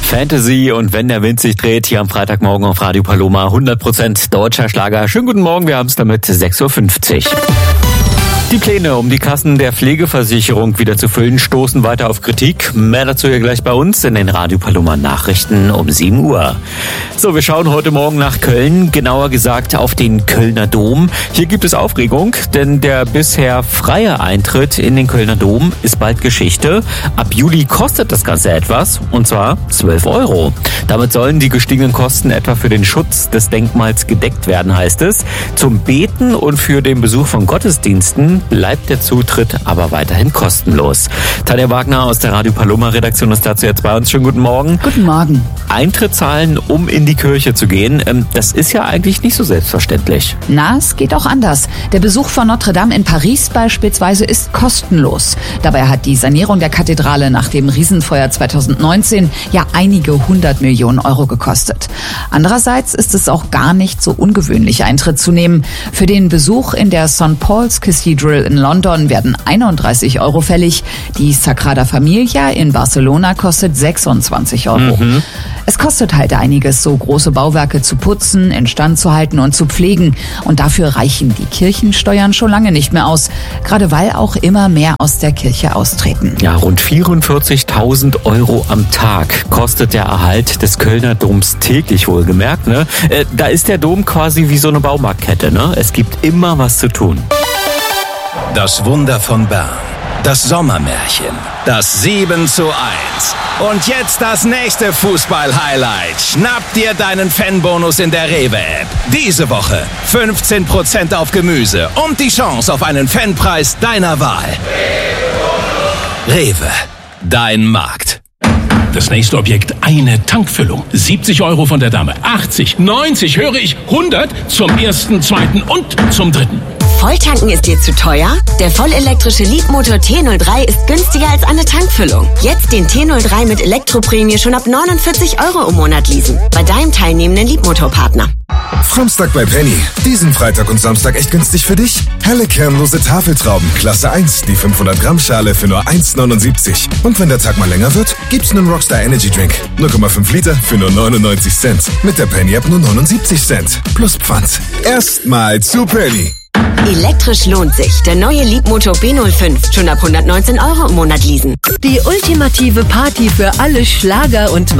Fantasy und wenn der Wind sich dreht, hier am Freitagmorgen auf Radio Paloma, 100% deutscher Schlager. Schönen guten Morgen, wir haben es damit 6.50 Uhr. Die Pläne, um die Kassen der Pflegeversicherung wieder zu füllen, stoßen weiter auf Kritik. Mehr dazu hier gleich bei uns in den Radio Paloma Nachrichten um 7 Uhr. So, wir schauen heute Morgen nach Köln, genauer gesagt auf den Kölner Dom. Hier gibt es Aufregung, denn der bisher freie Eintritt in den Kölner Dom ist bald Geschichte. Ab Juli kostet das Ganze etwas, und zwar 12 Euro. Damit sollen die gestiegenen Kosten etwa für den Schutz des Denkmals gedeckt werden, heißt es. Zum Beten und für den Besuch von Gottesdiensten bleibt der Zutritt aber weiterhin kostenlos. Tanja Wagner aus der Radio Paloma Redaktion ist dazu jetzt bei uns. Schönen guten Morgen. Guten Morgen. Eintritt zahlen, um in die Kirche zu gehen, das ist ja eigentlich nicht so selbstverständlich. Na, es geht auch anders. Der Besuch von Notre Dame in Paris beispielsweise ist kostenlos. Dabei hat die Sanierung der Kathedrale nach dem Riesenfeuer 2019 ja einige 100 Millionen Euro gekostet. Andererseits ist es auch gar nicht so ungewöhnlich, Eintritt zu nehmen. Für den Besuch in der St. Paul's Cathedral in London werden 31 Euro fällig. Die Sagrada Familia in Barcelona kostet 26 Euro. Es kostet halt einiges, so große Bauwerke zu putzen, instand zu halten und zu pflegen. Und dafür reichen die Kirchensteuern schon lange nicht mehr aus. Gerade weil auch immer mehr aus der Kirche austreten. Ja, rund 44.000 Euro am Tag kostet der Erhalt des Kölner Doms täglich, wohlgemerkt, ne? Da ist der Dom quasi wie so eine Baumarktkette, ne? Es gibt immer was zu tun. Das Wunder von Bern, das Sommermärchen, das 7:1. Und jetzt das nächste Fußball-Highlight. Schnapp dir deinen Fanbonus in der Rewe-App. Diese Woche 15% auf Gemüse und die Chance auf einen Fanpreis deiner Wahl. Rewe, dein Markt. Das nächste Objekt, eine Tankfüllung. 70 Euro von der Dame, 80, 90, höre ich, 100 zum ersten, zweiten und zum dritten. Volltanken ist dir zu teuer? Der vollelektrische Leapmotor T03 ist günstiger als eine Tankfüllung. Jetzt den T03 mit Elektroprämie schon ab 49 Euro im Monat leasen. Bei deinem teilnehmenden Leapmotor-Partner. Framstag bei Penny. Diesen Freitag und Samstag echt günstig für dich. Helle kernlose Tafeltrauben, Klasse 1, die 500 Gramm Schale für nur 1,79. Und wenn der Tag mal länger wird, gibt's einen Rockstar Energy Drink. 0,5 Liter für nur 99 Cent. Mit der Penny App nur 79 Cent. Plus Pfand. Erstmal zu Penny. Elektrisch lohnt sich. Der neue Leapmotor B05. Schon ab 119 Euro im Monat leasen. Die ultimative Party für alle Schlager- und